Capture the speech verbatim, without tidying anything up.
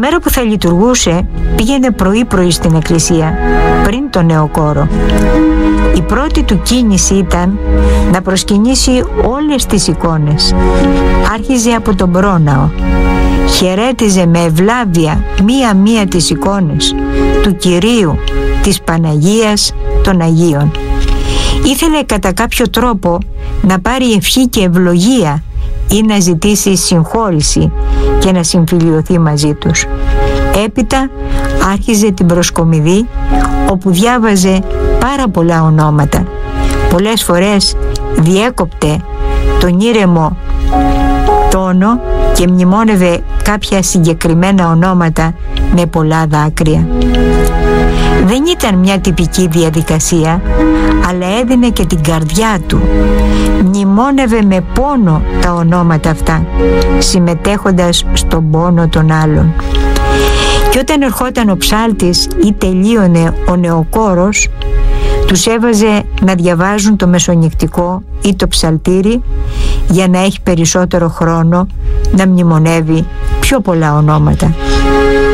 μέρα που θα λειτουργούσε πήγαινε πρωί-πρωί στην εκκλησία, πριν τον νεοκόρο. Η πρώτη του κίνηση ήταν να προσκυνήσει όλες τις εικόνες. Άρχιζε από τον πρόναο. Χαιρέτιζε με ευλάβεια μία-μία τις εικόνες του Κυρίου, της Παναγίας, των Αγίων. Ήθελε κατά κάποιο τρόπο να πάρει ευχή και ευλογία ή να ζητήσει συγχώρηση και να συμφιλιωθεί μαζί τους. Έπειτα άρχιζε την προσκομιδή, όπου διάβαζε πάρα πολλά ονόματα. Πολλές φορές διέκοπτε τον ήρεμο τόνο και μνημόνευε κάποια συγκεκριμένα ονόματα με πολλά δάκρυα. Δεν ήταν μια τυπική διαδικασία, αλλά έδινε και την καρδιά του. Μνημόνευε με πόνο τα ονόματα αυτά, συμμετέχοντας στον πόνο των άλλων. Και όταν ερχόταν ο ψάλτης ή τελείωνε ο νεοκόρος, τους έβαζε να διαβάζουν το μεσονυχτικό ή το ψαλτήρι για να έχει περισσότερο χρόνο να μνημονεύει πιο πολλά ονόματα.